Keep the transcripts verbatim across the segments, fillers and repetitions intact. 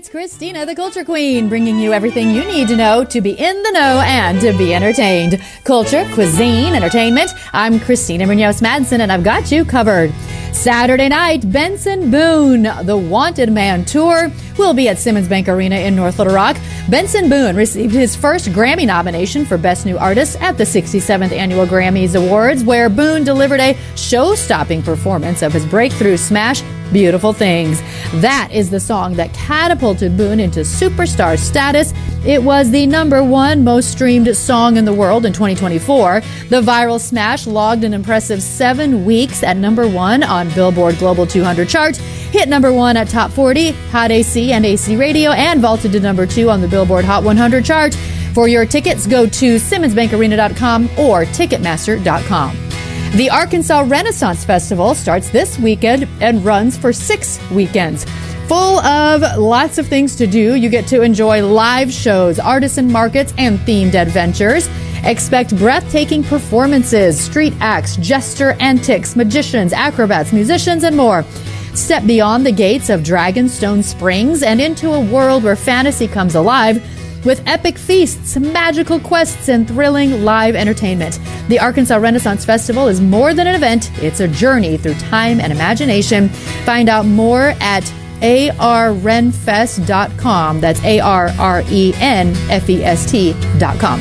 It's Christina, the Culture Queen, bringing you everything you need to know to be in the know and to be entertained. Culture, cuisine, entertainment. I'm Christina Munoz-Madsen, and I've got you covered. Saturday night, Benson Boone, the Wanted Man Tour, will be at Simmons Bank Arena in North Little Rock. Benson Boone received his first Grammy nomination for Best New Artist at the sixty-seventh Annual Grammys Awards, where Boone delivered a show-stopping performance of his breakthrough smash, Beautiful Things. That is the song that catapulted Boone into superstar status. It was the number one most streamed song in the world in twenty twenty-four. The viral smash logged an impressive seven weeks at number one on Billboard Global two hundred chart, hit number one at Top forty, Hot A C and A C Radio, and vaulted to number two on the Billboard Hot one hundred chart. For your tickets, go to simmons bank arena dot com or ticketmaster dot com. The Arkansas Renaissance Festival starts this weekend and runs for six weekends. Full of lots of things to do. You get to enjoy live shows, artisan markets, and themed adventures. Expect breathtaking performances, street acts, jester antics, magicians, acrobats, musicians, and more. Step beyond the gates of Dragonstone Springs and into a world where fantasy comes alive with epic feasts, magical quests, and thrilling live entertainment. The Arkansas Renaissance Festival is more than an event. It's a journey through time and imagination. Find out more at A R renfest dot com. That's A R R E N F E S T dot com.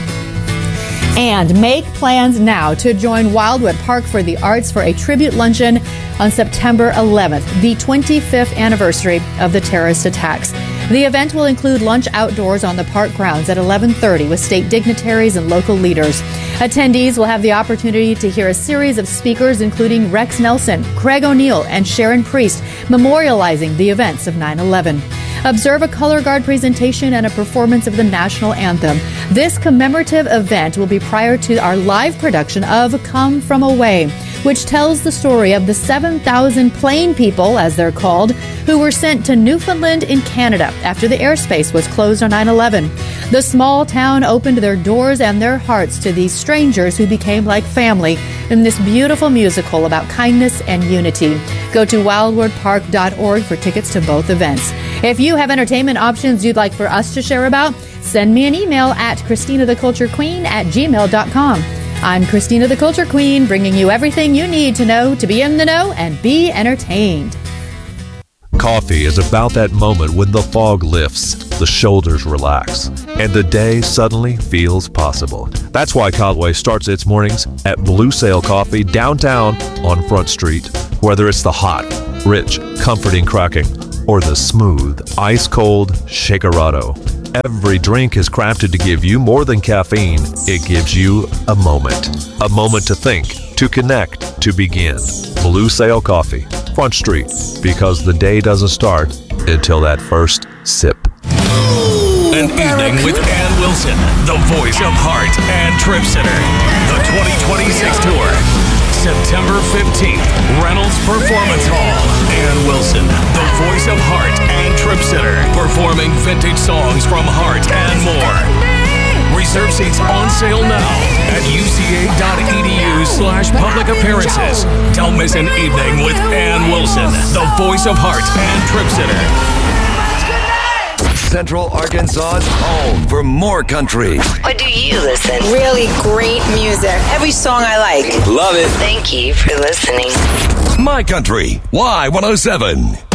And make plans now to join Wildwood Park for the Arts for a tribute luncheon on September eleventh, the twenty-fifth anniversary of the terrorist attacks. The event will include lunch outdoors on the park grounds at eleven thirty with state dignitaries and local leaders. Attendees will have the opportunity to hear a series of speakers, including Rex Nelson, Craig O'Neill, and Sharon Priest, memorializing the events of nine eleven. Observe a color guard presentation and a performance of the national anthem. This commemorative event will be prior to our live production of Come From Away, which tells the story of the seven thousand plain people, as they're called, who were sent to Newfoundland in Canada after the airspace was closed on nine eleven. The small town opened their doors and their hearts to these strangers who became like family in this beautiful musical about kindness and unity. Go to wildwood park dot org for tickets to both events. If you have entertainment options you'd like for us to share about, send me an email at christina the culture queen at gmail dot com. I'm Christina the Culture Queen, bringing you everything you need to know to be in the know and be entertained. Coffee is about that moment when the fog lifts, the shoulders relax, and the day suddenly feels possible. That's why Caldwell starts its mornings at Blue Sail Coffee downtown on Front Street. Whether it's the hot, rich, comforting cracking, or the smooth, ice-cold Shakerado, every drink is crafted to give you more than caffeine. It gives you a moment. A moment to think, to connect, to begin. Blue Sail Coffee, Front Street, because the day doesn't start until that first sip. An evening with Ann Wilson, the voice of Heart and Trip Center. The twenty twenty-six tour. September fifteenth, Reynolds Performance Hall. Ann Wilson, the voice of Heart and Trip Center, performing vintage songs from Heart and more. Reserve seats on sale now at U C A dot E D U slash public appearances. Don't miss an evening with Ann Wilson, the voice of Heart and Trip Center. Central Arkansas's home for more country. What do you listen? Really great music. Every song I like. Love it. Thank you for listening. My Country, Y one oh seven.